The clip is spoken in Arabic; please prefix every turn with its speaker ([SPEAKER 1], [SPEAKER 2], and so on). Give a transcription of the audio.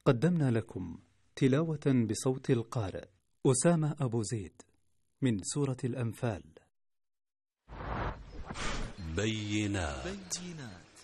[SPEAKER 1] قدمنا لكم تلاوة بصوت القارئ أسامة أبو زيد من سورة الأنفال.
[SPEAKER 2] بينات